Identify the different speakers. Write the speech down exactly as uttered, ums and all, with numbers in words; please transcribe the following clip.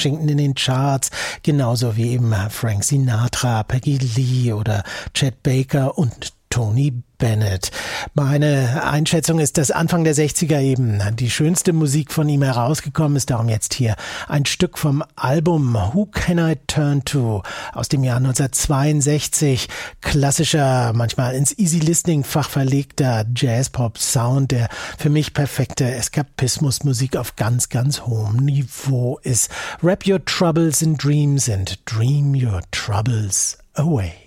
Speaker 1: Washington in den Charts, genauso wie eben Frank Sinatra, Peggy Lee oder Chet Baker und Tony Bennett. Meine Einschätzung ist, dass Anfang der sechziger eben die schönste Musik von ihm herausgekommen ist. Darum jetzt hier ein Stück vom Album Who Can I Turn To aus dem Jahr neunzehnhundertzweiundsechzig. Klassischer, manchmal ins Easy-Listening-Fach verlegter Jazz-Pop-Sound, der für mich perfekte Eskapismus-Musik auf ganz, ganz hohem Niveau ist. Wrap your troubles in dreams and dream your troubles away.